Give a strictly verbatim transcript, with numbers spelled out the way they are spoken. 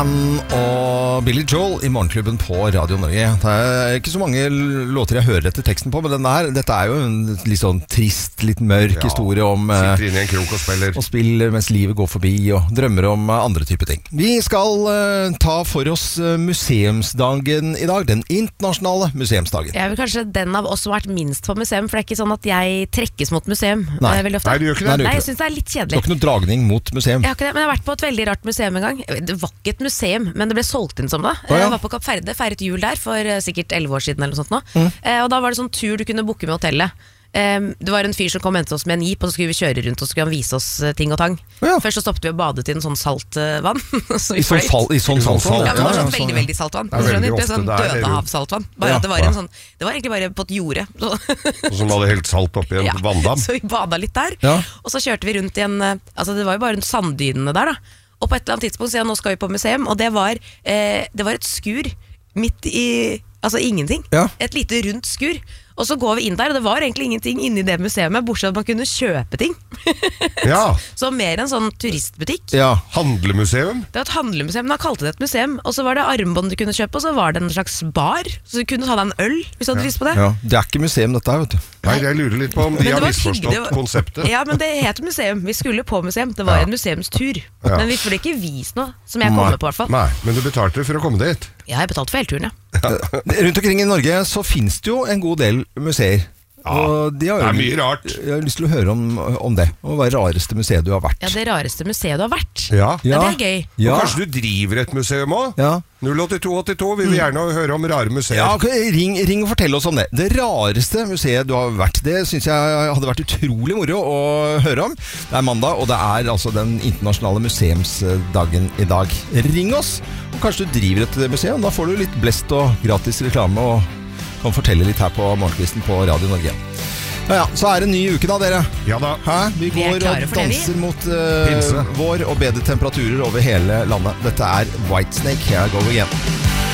Og Billy Joel i Morgenklubben på Radio Norge. Det er ikke så mange låter jeg hører etter teksten på, men denne her, dette er jo en litt sånn trist, litt mørk ja, historie om sitter inn i en krok og spiller og spiller mens livet går forbi og drømmer om andre typer ting. Vi skal uh, ta for oss museumsdagen i dag, den internasjonale museumsdagen. Jeg er vel kanskje den av oss som har vært minst på museum, for det er ikke sånn at jeg trekkes mot museum. Nei, veldig ofte. Nei du gjør ikke det? Nei, jeg synes det er litt kjedelig. Du har ikke noe dragning mot museum? Jeg har ikke det, men jeg har vært på et veldig rart museum en gang. Det var ikke et museum, men det ble solgt inn som det. Oh, ja. Jeg var på Kapp Verde, feiret jul der for uh, sikkert elleve år siden eller noe sånt nå. Mm. Uh, og da var det sånn tur du kunne booke med hotellet. Um, det var en fyr som kom og hentet oss med en jeep, og så skulle vi kjøre rundt og så skulle han vise oss uh, ting og tang. Oh, ja. Først så stoppet vi og badet i en sånn saltvann. Uh, I, sånn sal, I sånn saltvann? Ja, men det var sånn veldig, veldig saltvann. Det, veldig det sånn dødehavssaltvann. Bare ja. at det var en sånn, det var egentlig bare på et jorde. Som hadde helt salt oppi en ja. vanndam. Så vi badet litt der. Ja. Og så kjørte vi rundt i en, uh, altså det var jo bare en sanddynene der da. Og på et eller annet tidspunkt sier han, nå skal vi på museum, og det var, eh, det var et skur midt i, altså ingenting. Ja. Et lite rundt skur. Og så går vi inn der, og det var egentlig ingenting inni det museet, bortsett at man kunne kjøpe ting. Ja. Så mer en sånn turistbutikk. Ja. Handlemuseum? Det var et handlemuseum, men han kalte det et museum. Og så var det armbånd du kunne kjøpe, og så var det en slags bar. Så du kunne ta deg en øl, hvis du hadde ja. lyst på det. Ja. Det er ikke museum dette her, vet du. Nei, jeg lurer litt på om de har misforstått var... konseptet. Ja, men det heter museum. Vi skulle på museum. Det var ja. en museumstur. Ja. Men vi får ikke vist noe, som jeg kommer på i hvert fall. Nei, men du betalte for å komme dit. Ja, jeg betalte for hele turen, ja. Ja. Rundt omkring i Norge så finnes det jo en god del museer. Ja, og de har, det er mye rart. Jeg har lyst til å høre om, om det. Og hva er det rareste museet du har vært? Ja, det rareste museet du har vært. Ja, ja. ja det er gøy. Ja. Og kanskje du driver et museum også? Ja. null åtte to åtte to, vi vil gjerne høre om rare museer. Ja, okay. ring, ring og fortell oss om det. Det rareste museet du har vært, det synes jeg hadde vært utrolig moro å høre om. Det er mandag, og det er altså den internasjonale museumsdagen i dag. Ring oss, og kanskje du driver et museum. Da får du litt blest og gratis reklame, og kan fortelle litt her på Morgenkvisten på Radio Norge. Ja, ja, så er det en ny uke da, dere. Ja da. Hæ? Vi går vi og danser mot uh, vår og bedre temperaturer over hele landet. Dette er Whitesnake, Here I Go Again.